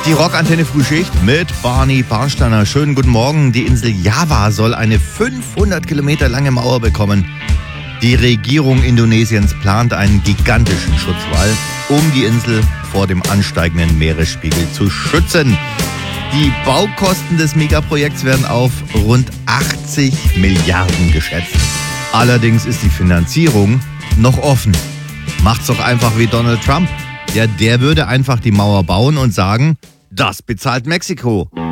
Die Rockantenne Frühschicht mit Barney Barsteiner. Schönen guten Morgen. Die Insel Java soll eine 500 Kilometer lange Mauer bekommen. Die Regierung Indonesiens plant einen gigantischen Schutzwall, um die Insel vor dem ansteigenden Meeresspiegel zu schützen. Die Baukosten des Megaprojekts werden auf rund 80 Milliarden geschätzt. Allerdings ist die Finanzierung noch offen. Macht's doch einfach wie Donald Trump. Ja, der würde einfach die Mauer bauen und sagen, das bezahlt Mexiko.